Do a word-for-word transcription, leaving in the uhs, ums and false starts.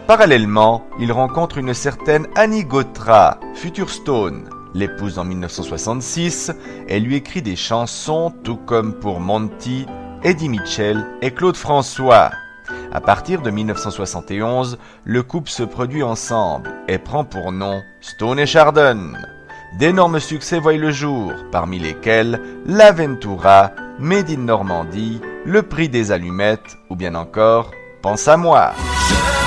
Parallèlement, il rencontre une certaine Annie Gautra, future Stone, l'épouse en mille neuf cent soixante-six, et lui écrit des chansons tout comme pour Monty, Eddie Mitchell et Claude François. À partir de mille neuf cent soixante et onze, le couple se produit ensemble et prend pour nom Stone et Chardon. D'énormes succès voient le jour, parmi lesquels l'Aventura, Made in Normandie, Le Prix des Allumettes ou bien encore Pense à moi. Je